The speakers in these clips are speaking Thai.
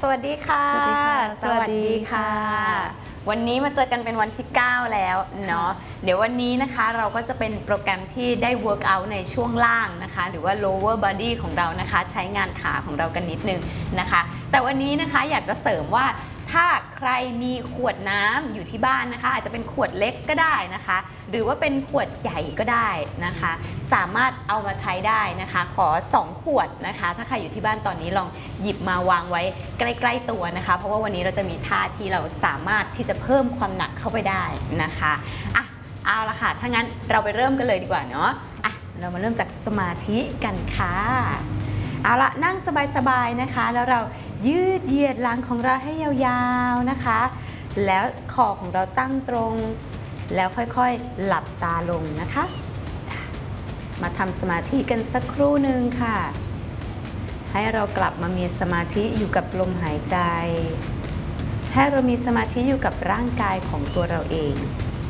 สวัสดีค่ะสวัสดีค่ะสวัสดีค่ะวันนี้มาเจอกันเป็นวันที่ 9 แล้วเนาะเดี๋ยววันนี้นะคะเราก็จะเป็นโปรแกรมที่ได้ work out ในช่วงล่างนะคะหรือว่า lower body ของเรานะคะใช้งานขาของเรากันนิดนึงนะคะแต่วันนี้นะคะอยากจะเสริมว่าถ้าใครมีขวดน้ำอยู่ที่บ้านนะคะอาจจะเป็นขวดเล็กก็ได้นะคะหรือว่าเป็นขวดใหญ่ก็ได้นะคะสามารถเอามาใช้ได้นะคะขอ2ขวดนะคะถ้าใครอยู่ที่บ้านตอนนี้ลองหยิบมาวางไว้ใกล้ๆตัวนะคะเพราะว่าวันนี้เราจะมีท่าที่เราสามารถที่จะเพิ่มความหนักเข้าไปได้นะคะอ่ะเอาละค่ะถ้างั้นเราไปเริ่มกันเลยดีกว่าเนาะอ่ะเรามาเริ่มจากสมาธิกันค่ะเอาละนั่งสบายๆนะคะแล้วเรายืดเหยียดหลังของเราให้ยาวๆนะคะแล้วคอของเราตั้งตรงแล้วค่อยๆหลับตาลงนะคะมาทำสมาธิกันสักครู่หนึ่งค่ะให้เรากลับมามีสมาธิอยู่กับลมหายใจให้เรามีสมาธิอยู่กับร่างกายของตัวเราเอง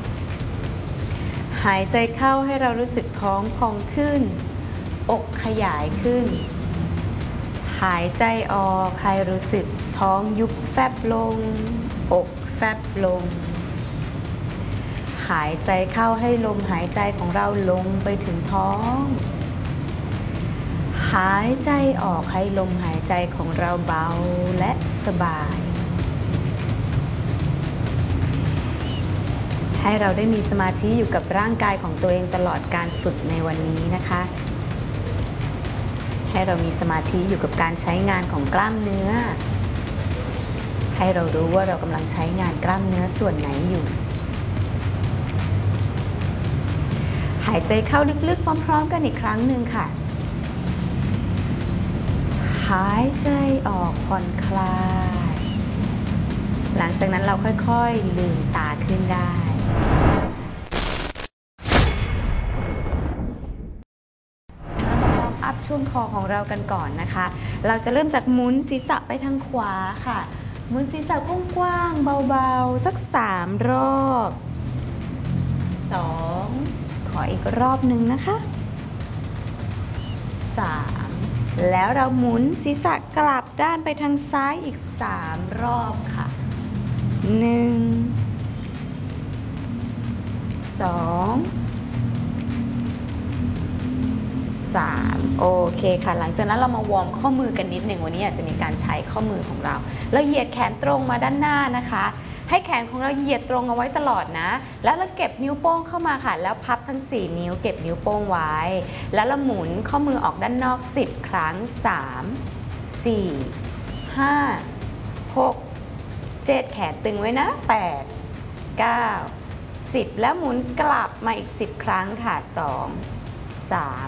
หายใจเข้าให้เรารู้สึกท้องพองขึ้นอกขยายขึ้นหายใจออกให้รู้สึกท้องยุบแฟบลงอกแฟบลงหายใจเข้าให้ลมหายใจของเราลงไปถึงท้องหายใจออกให้ลมหายใจของเราเบาและสบายให้เราได้มีสมาธิอยู่กับร่างกายของตัวเองตลอดการฝึกในวันนี้นะคะให้เรามีสมาธิอยู่กับการใช้งานของกล้ามเนื้อให้เรารู้ว่าเรากำลังใช้งานกล้ามเนื้อส่วนไหนอยู่หายใจเข้าลึกๆพร้อมๆกันอีกครั้งหนึ่งค่ะหายใจออกผ่อนคลายหลังจากนั้นเราค่อยๆลืมตาขึ้นได้อัพช่วงคอของเรากันก่อนนะคะเราจะเริ่มจากหมุนศีรษะไปทางขวาค่ะหมุนศีรษะกว้างๆเบาๆสัก3 รอบ2ขออีกรอบหนึ่งนะคะ3แล้วเราหมุนศีรษะกลับด้านไปทางซ้ายอีก3 รอบค่ะ1 2 3โอเคค่ะหลังจากนั้นเรามาวอร์มข้อมือกันนิดหนึ่งวันนี้อาจจะมีการใช้ข้อมือของเราแล้วเหยียดแขนตรงมาด้านหน้านะคะให้แขนของเราเหยียดตรงเอาไว้ตลอดนะแล้วเราเก็บนิ้วโป้งเข้ามาค่ะแล้วพับทั้ง4 นิ้วเก็บนิ้วโป้งไว้แล้วเราหมุนข้อมือออกด้านนอก10 ครั้ง3 4 5 6 7แขนตึงไว้นะ8 9 10แล้วหมุนกลับมาอีก10 ครั้งค่ะ2 3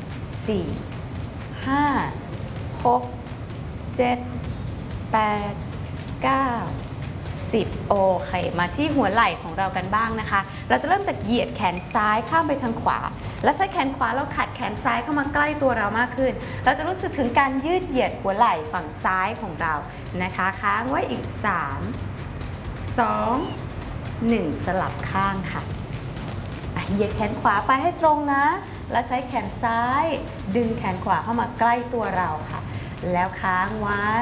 4 5 6 7 8 9 10โอเคมาที่หัวไหล่ของเรากันบ้างนะคะเราจะเริ่มจากเหยียดแขนซ้ายข้ามไปทางขวาแล้วใช้แขนขวาเราขัดแขนซ้ายเข้ามาใกล้ตัวเรามากขึ้นเราจะรู้สึกถึงการยืดเหยียดหัวไหล่ฝั่งซ้ายของเรานะคะค้างไว้อีก3 2 1สลับข้างค่ะเหยียดแขนขวาไปให้ตรงนะแล้วใช้แขนซ้ายดึงแขนขวาเข้ามาใกล้ตัวเราค่ะแล้วค้างไว้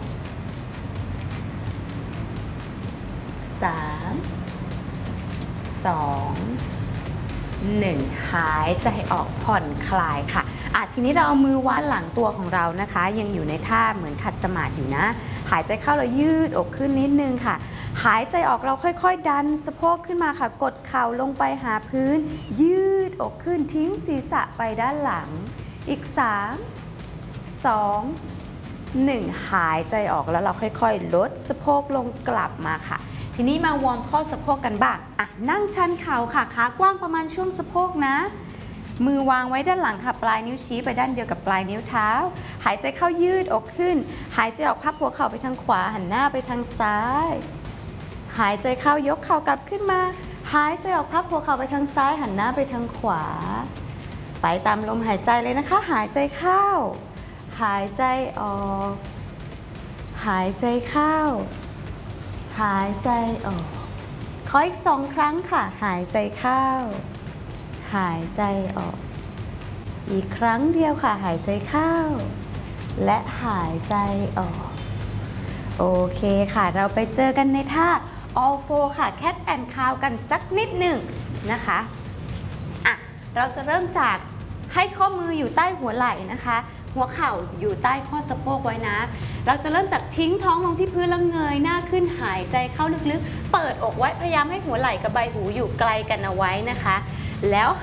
3 2 1หายใจออกผ่อนคลายค่ะทีนี้เราเอามือวางหลังตัวของเรานะคะยังอยู่ในท่าเหมือนขัดสมาธิอยู่นะหายใจเข้าเรายืดอกขึ้นนิดนึงค่ะหายใจออกเราค่อยๆดันสะโพกขึ้นมาค่ะกดเข่าลงไปหาพื้นยืดอกขึ้นทิ้งศีรษะไปด้านหลังอีก3 2 1หายใจออกแล้วเราค่อยๆลดสะโพกลงกลับมาค่ะทีนี้มาวอร์มข้อสะโพกกันบ้างนั่งชันเข่าค่ะขากว้างประมาณช่วงสะโพกนะมือวางไว้ด้านหลังค่ะปลายนิ้วชี้ไปด้านเดียวกับปลายนิ้วเท้าหายใจเข้ายืดอกขึ้นหายใจออกพับหัวเข่าไปทางขวาหันหน้าไปทางซ้ายหายใจเข้ายกเข่ากลับขึ้นมาหายใจออกพับหัวเข่าไปทางซ้ายหันหน้าไปทางขวาไปตามลมหายใจเลยนะคะหายใจเข้าหายใจออกหายใจเข้าหายใจออกขออีก2 ครั้งค่ะหายใจเข้าหายใจออกอีกครั้งเดียวค่ะหายใจเข้าและหายใจออกโอเคค่ะเราไปเจอกันในท่า all four ค่ะ cat and cow กันสักนิดหนึ่งนะคะอ่ะเราจะเริ่มจากให้ข้อมืออยู่ใต้หัวไหล่นะคะหัวเข่าอยู่ใต้ข้อสะโพกไว้นะเราจะเริ่มจากทิ้งท้องลงที่พื้นแล้วเงยหน้าขึ้นหายใจเข้าลึกๆเปิดอกไว้พยายามให้หัวไหล่กับใบหูอยู่ไกลกันเอาไว้นะคะแล้ว